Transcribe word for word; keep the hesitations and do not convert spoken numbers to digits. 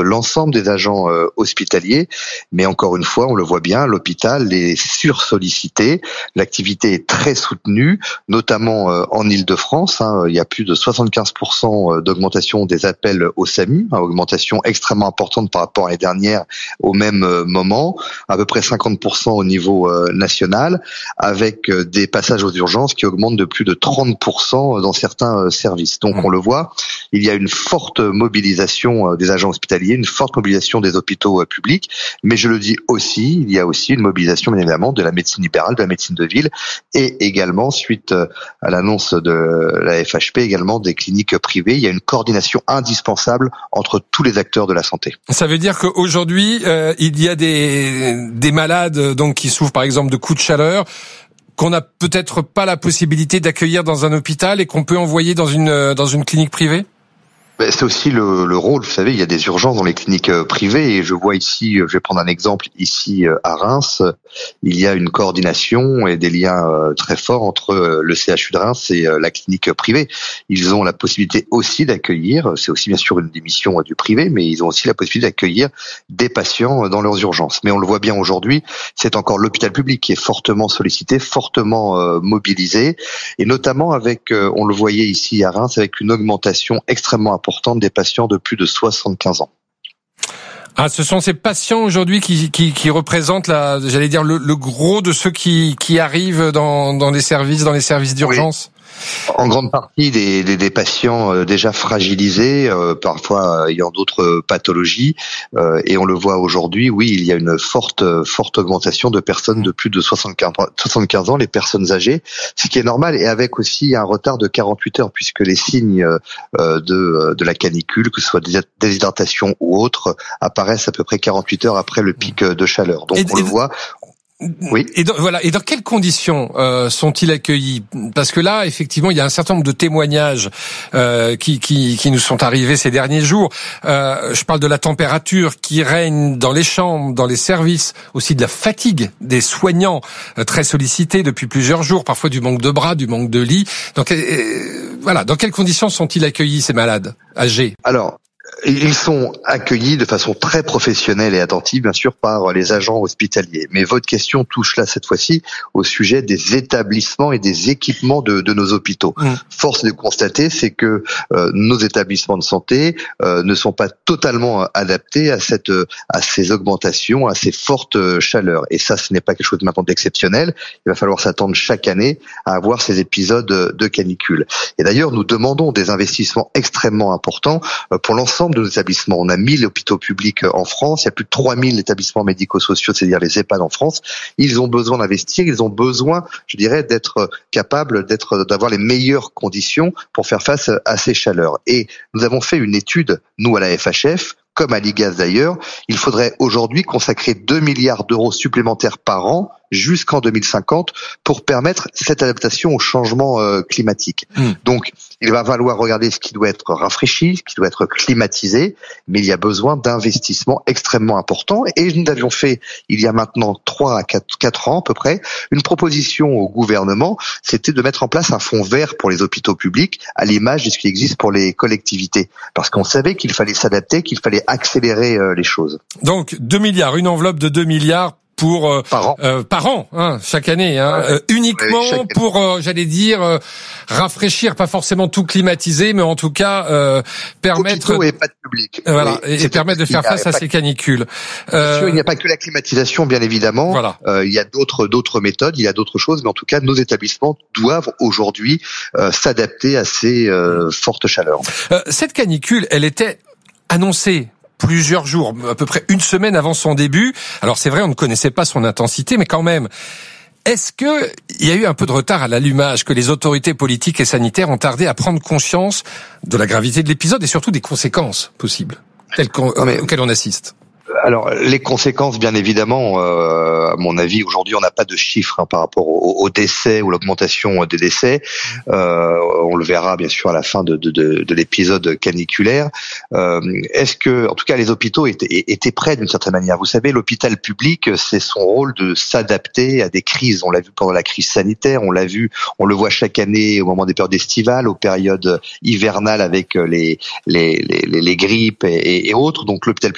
l'ensemble des agents euh, hospitaliers. Mais encore une fois, on le voit bien, l'hôpital est sursollicité, l'activité est très soutenue, notamment euh, en Île-de-France. Hein, il y a plus de soixante-quinze pour cent d'augmentation des appels au SAMU, hein, augmentation extrêmement importante par rapport à l'année dernière au même euh, moment, à peu près cinquante pour cent au niveau euh, national, avec euh, des passages aux urgences qui augmentent de plus de trente pour cent dans certains euh, services. Donc on le voit, il y a une forte mobilisation euh, des agents hospitaliers, une forte mobilisation des hôpitaux euh, publics, mais je le dis aussi, il y a aussi une mobilisation bien évidemment de la médecine libérale, de la médecine de ville, et également, suite euh, à l'annonce de la F H P, également des cliniques privées. Il y a une coordination indispensable entre tous les acteurs de la santé. Ça veut dire qu'aujourd'hui, euh, il y a des, des malades donc qui souffrent par exemple de coups de chaleur, qu'on n'a peut-être pas la possibilité d'accueillir dans un hôpital et qu'on peut envoyer dans une dans une clinique privée? C'est aussi le, le rôle, vous savez, il y a des urgences dans les cliniques privées et je vois ici, je vais prendre un exemple ici à Reims, il y a une coordination et des liens très forts entre le C H U de Reims et la clinique privée. Ils ont la possibilité aussi d'accueillir, c'est aussi bien sûr une des missions du privé, mais ils ont aussi la possibilité d'accueillir des patients dans leurs urgences. Mais on le voit bien aujourd'hui, c'est encore l'hôpital public qui est fortement sollicité, fortement mobilisé et notamment avec, on le voyait ici à Reims, avec une augmentation extrêmement importante des patients de plus de soixante-quinze ans. Ah, ce sont ces patients aujourd'hui qui, qui, qui représentent la, j'allais dire le, le gros de ceux qui, qui arrivent dans, dans les services, dans les services d'urgence. Oui. En grande partie des, des, des patients euh, déjà fragilisés, euh, parfois euh, ayant d'autres pathologies, euh, et on le voit aujourd'hui. Oui, il y a une forte forte augmentation de personnes de plus de soixante-quinze ans, les personnes âgées, ce qui est normal, et avec aussi un retard de quarante-huit heures, puisque les signes euh, de de la canicule, que ce soit déshydratation ou autre, apparaissent à peu près quarante-huit heures après le pic de chaleur. Donc et, on et... le voit. Oui. Et dans, voilà. Et dans quelles conditions euh, sont-ils accueillis? Parce que là, effectivement, il y a un certain nombre de témoignages euh, qui, qui, qui nous sont arrivés ces derniers jours. Euh, je parle de la température qui règne dans les chambres, dans les services, aussi de la fatigue des soignants euh, très sollicités depuis plusieurs jours, parfois du manque de bras, du manque de lit. Donc euh, voilà. Dans quelles conditions sont-ils accueillis, ces malades âgés? Alors. Ils sont accueillis de façon très professionnelle et attentive, bien sûr, par les agents hospitaliers. Mais votre question touche là, cette fois-ci, au sujet des établissements et des équipements de, de nos hôpitaux. Mmh. Force de constater, c'est que euh, nos établissements de santé euh, ne sont pas totalement adaptés à cette, à ces augmentations, à ces fortes chaleurs. Et ça, ce n'est pas quelque chose de maintenant d'exceptionnel. Il va falloir s'attendre chaque année à avoir ces épisodes de canicule. Et d'ailleurs, nous demandons des investissements extrêmement importants pour l'ensemble de nos établissements. On a mille hôpitaux publics en France, il y a plus de trois mille établissements médico-sociaux, c'est-à-dire les EHPAD en France. Ils ont besoin d'investir, ils ont besoin, je dirais, d'être capables, d'être, d'avoir les meilleures conditions pour faire face à ces chaleurs. Et nous avons fait une étude, nous à la F H F, comme à l'I G A S d'ailleurs, il faudrait aujourd'hui consacrer deux milliards d'euros supplémentaires par an jusqu'en deux mille cinquante pour permettre cette adaptation au changement euh, climatique. Mmh. Donc, il va falloir regarder ce qui doit être rafraîchi, ce qui doit être climatisé, mais il y a besoin d'investissements extrêmement importants. Et nous avions fait, il y a maintenant trois à quatre ans à peu près, une proposition au gouvernement, c'était de mettre en place un fonds vert pour les hôpitaux publics, à l'image de ce qui existe pour les collectivités. Parce qu'on savait qu'il fallait s'adapter, qu'il fallait accélérer euh, les choses. Donc, deux milliards, une enveloppe de deux milliards pour euh, par an, euh, par an hein, chaque année, hein, ouais, euh, uniquement ouais, pour, euh, j'allais dire, euh, rafraîchir, pas forcément tout climatiser, mais en tout cas euh, permettre, et pas de public, euh, voilà, oui, et, et permettre de faire face à ces canicules. Euh, sûr, il n'y a pas que la climatisation, bien évidemment. Voilà. Euh, il y a d'autres d'autres méthodes, il y a d'autres choses, mais en tout cas, nos établissements doivent aujourd'hui euh, s'adapter à ces euh, fortes chaleurs. Euh, cette canicule, elle était annoncée plusieurs jours, à peu près une semaine avant son début. Alors c'est vrai, on ne connaissait pas son intensité, mais quand même, est-ce que il y a eu un peu de retard à l'allumage, que les autorités politiques et sanitaires ont tardé à prendre conscience de la gravité de l'épisode et surtout des conséquences possibles telles qu'on, mais... auxquelles on assiste? Alors, les conséquences, bien évidemment, euh, à mon avis, aujourd'hui, on n'a pas de chiffres hein, par rapport au, au décès ou l'augmentation des décès. Euh, on le verra, bien sûr, à la fin de, de, de, de l'épisode caniculaire. Euh, est-ce que, en tout cas, les hôpitaux étaient, étaient prêts d'une certaine manière? Vous savez, l'hôpital public, c'est son rôle de s'adapter à des crises. On l'a vu pendant la crise sanitaire, on l'a vu, on le voit chaque année au moment des périodes estivales, aux périodes hivernales avec les les les, les, les grippes et, et autres. Donc, l'hôpital